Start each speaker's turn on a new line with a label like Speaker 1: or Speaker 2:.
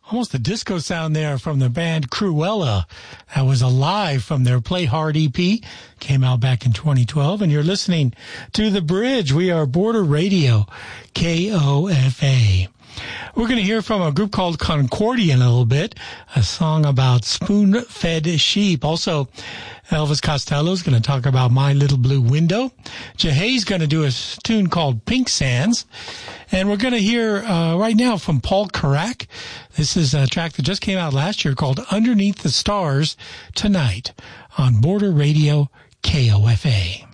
Speaker 1: Almost a disco sound there from the band Cruella. That was Alive from their Play Hard EP. Came out back in 2012. And you're listening to The Bridge. We are Border Radio, KOFA. We're going to hear from a group called Concordia in a little bit, a song about spoon-fed sheep. Also, Elvis Costello is going to talk about My Little Blue Window. Jahay's going to do a tune called Pink Sands. And we're going to hear right now from Paul Carrack. This is a track that just came out last year called Underneath the Stars Tonight on Border Radio KOFA.